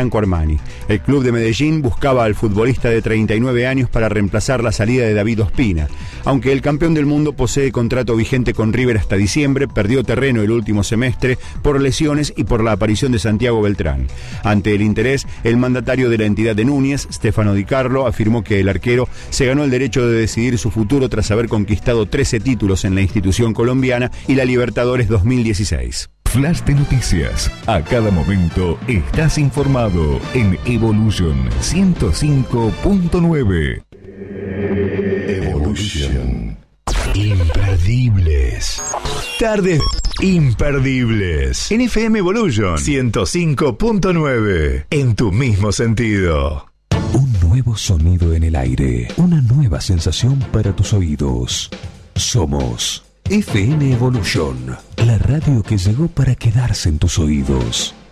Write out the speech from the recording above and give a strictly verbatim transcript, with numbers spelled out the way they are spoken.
Franco Armani. El club de Medellín buscaba al futbolista de treinta y nueve años para reemplazar la salida de David Ospina. Aunque el campeón del mundo posee contrato vigente con River hasta diciembre, perdió terreno el último semestre por lesiones y por la aparición de Santiago Beltrán. Ante el interés, el mandatario de la entidad de Núñez, Stefano Di Carlo, afirmó que el arquero se ganó el derecho de decidir su futuro tras haber conquistado trece títulos en la institución colombiana y la Libertadores dos mil dieciséis. Flash de noticias. A cada momento estás informado en Evolution ciento cinco punto nueve. Evolution. Imperdibles. Tardes imperdibles. En F M Evolution ciento cinco punto nueve. En tu mismo sentido. Un nuevo sonido en el aire. Una nueva sensación para tus oídos. Somos F M Evolution, la radio que llegó para quedarse en tus oídos.